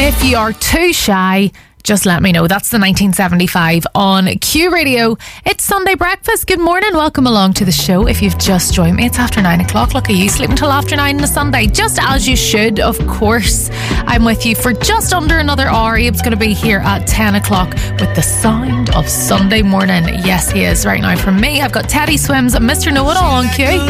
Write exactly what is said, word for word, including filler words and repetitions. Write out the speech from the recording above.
If you are too shy, just let me know. That's the nineteen seventy-five on Q Radio. It's Sunday breakfast. Good morning. Welcome along to the show. If you've just joined me, it's after nine o'clock. Look at you, sleeping until after nine on a Sunday, just as you should, of course. I'm with you for just under another hour. Abe's going to be here at ten o'clock with the sound of Sunday morning. Yes, he is. Right now from me, I've got Teddy Swims and Mister Know-It-All on Q.